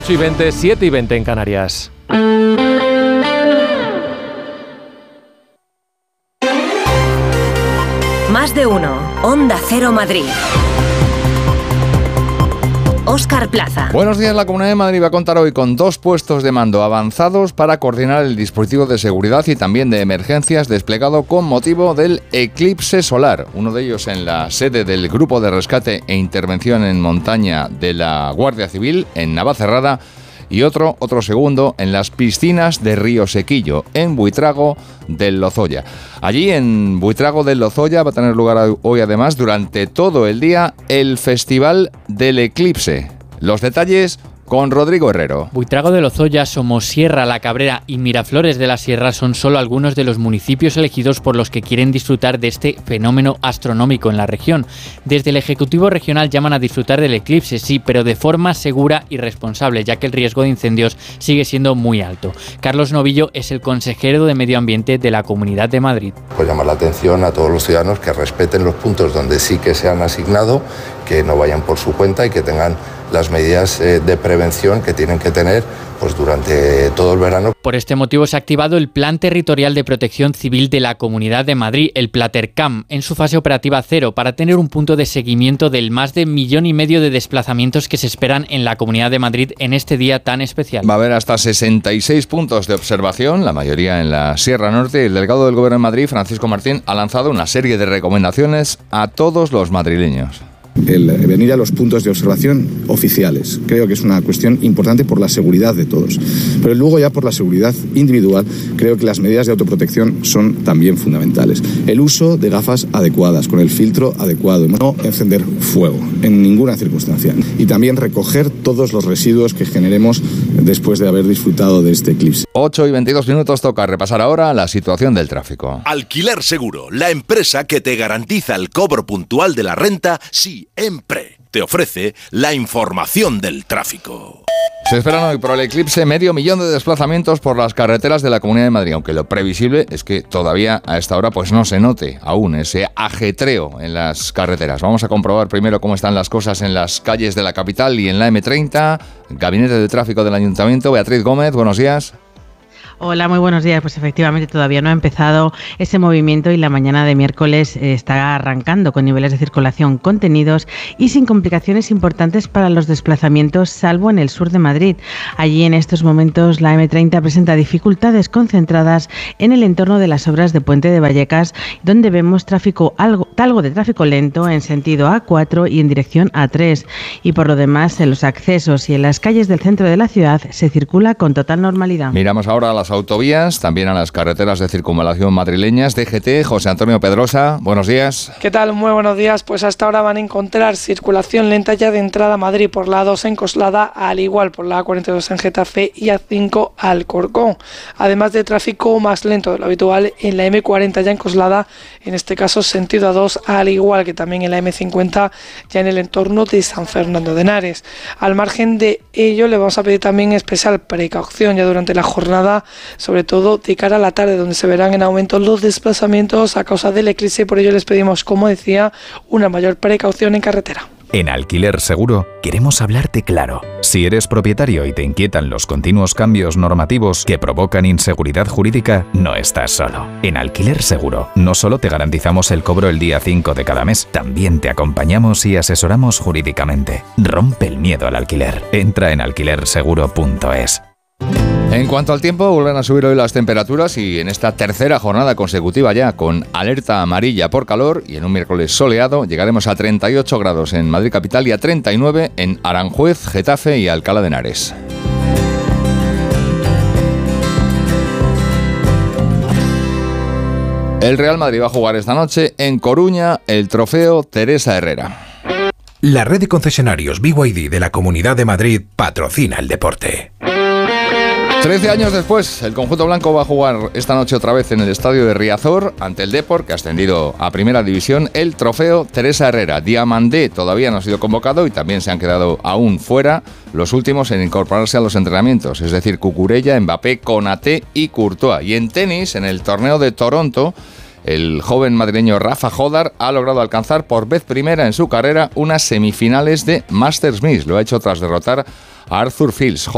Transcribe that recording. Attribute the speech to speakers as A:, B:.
A: 8:20, 7:20 en Canarias.
B: Más de uno. Onda Cero Madrid. Óscar Plaza.
C: Buenos días. La Comunidad de Madrid va a contar hoy con 2 puestos de mando avanzados para coordinar el dispositivo de seguridad y también de emergencias desplegado con motivo del eclipse solar. Uno de ellos en la sede del Grupo de Rescate e Intervención en Montaña de la Guardia Civil, en Navacerrada, y otro segundo en las piscinas de Río Sequillo, en Buitrago del Lozoya. Allí, en Buitrago del Lozoya, va a tener lugar hoy, además, durante todo el día, el Festival del Eclipse. Los detalles con Rodrigo Herrero.
D: Buitrago de Lozoya, Somosierra, La Cabrera y Miraflores de la Sierra son solo algunos de los municipios elegidos por los que quieren disfrutar de este fenómeno astronómico en la región. Desde el Ejecutivo Regional llaman a disfrutar del eclipse, sí, pero de forma segura y responsable, ya que el riesgo de incendios sigue siendo muy alto. Carlos Novillo es el consejero de Medio Ambiente de la Comunidad de Madrid.
E: Pues llamar la atención a todos los ciudadanos que respeten los puntos donde sí que se han asignado, que no vayan por su cuenta y que tengan las medidas de prevención que tienen que tener pues durante todo el verano.
D: Por este motivo se ha activado el Plan Territorial de Protección Civil de la Comunidad de Madrid, el Platercam, en su fase operativa 0, para tener un punto de seguimiento del más de 1,5 millones de desplazamientos que se esperan en la Comunidad de Madrid en este día tan especial.
C: Va a haber hasta 66 puntos de observación, la mayoría en la Sierra Norte. El delegado del Gobierno de Madrid, Francisco Martín, ha lanzado una serie de recomendaciones a todos los madrileños.
F: El venir a los puntos de observación oficiales. Creo que es una cuestión importante por la seguridad de todos. Pero luego ya por la seguridad individual, creo que las medidas de autoprotección son también fundamentales. El uso de gafas adecuadas, con el filtro adecuado. No encender fuego en ninguna circunstancia. Y también recoger todos los residuos que generemos después de haber disfrutado de este eclipse.
C: 8:22, toca repasar ahora la situación del tráfico.
G: Alquiler Seguro, la empresa que te garantiza el cobro puntual de la renta siempre te ofrece la información del tráfico.
C: Se esperan hoy por el eclipse 500.000 de desplazamientos por las carreteras de la Comunidad de Madrid, aunque lo previsible es que todavía a esta hora pues no se note aún ese ajetreo en las carreteras. Vamos a comprobar primero cómo están las cosas en las calles de la capital y en la M30. Gabinete de Tráfico del Ayuntamiento, Beatriz Gómez, buenos días.
H: Hola, muy buenos días. Pues efectivamente todavía no ha empezado ese movimiento y la mañana de miércoles está arrancando con niveles de circulación contenidos y sin complicaciones importantes para los desplazamientos, salvo en el sur de Madrid. Allí en estos momentos la M30 presenta dificultades concentradas en el entorno de las obras de Puente de Vallecas, donde vemos algo de tráfico lento en sentido A4 y en dirección A3. Y por lo demás, en los accesos y en las calles del centro de la ciudad se circula con total normalidad.
C: Miramos ahora a las autovías, también a las carreteras de circunvalación madrileñas. DGT, José Antonio Pedrosa, buenos días.
I: ¿Qué tal? Muy buenos días. Pues hasta ahora van a encontrar circulación lenta ya de entrada a Madrid por la A2 en Coslada, al igual por la A42 en Getafe y A5 Alcorcón. Además de tráfico más lento de lo habitual en la M40 ya en Coslada, en este caso sentido A2, al igual que también en la M50 ya en el entorno de San Fernando de Henares. Al margen de ello, le vamos a pedir también especial precaución ya durante la jornada, sobre todo de cara a la tarde, donde se verán en aumento los desplazamientos a causa del eclipse. Por ello les pedimos, como decía, una mayor precaución en carretera.
J: En Alquiler Seguro queremos hablarte claro. Si eres propietario y te inquietan los continuos cambios normativos que provocan inseguridad jurídica, no estás solo. En Alquiler Seguro no solo te garantizamos el cobro el día 5 de cada mes, también te acompañamos y asesoramos jurídicamente. Rompe el miedo al alquiler. Entra en alquilerseguro.es.
C: En cuanto al tiempo, vuelven a subir hoy las temperaturas y en esta tercera jornada consecutiva ya con alerta amarilla por calor y en un miércoles soleado llegaremos a 38 grados en Madrid capital y a 39 en Aranjuez, Getafe y Alcalá de Henares. El Real Madrid va a jugar esta noche en Coruña el trofeo Teresa Herrera.
K: La red de concesionarios BYD de la Comunidad de Madrid patrocina el deporte.
C: 13 años después, el conjunto blanco va a jugar esta noche otra vez en el estadio de Riazor ante el Depor, que ha ascendido a Primera División, el trofeo Teresa Herrera. Diamandé todavía no ha sido convocado y también se han quedado aún fuera los últimos en incorporarse a los entrenamientos, es decir, Cucurella, Mbappé, Konaté y Courtois. Y en tenis, en el torneo de Toronto, el joven madrileño Rafa Jodar ha logrado alcanzar por vez primera en su carrera unas semifinales de Masters Miss. Lo ha hecho tras derrotar a Arthur Fields.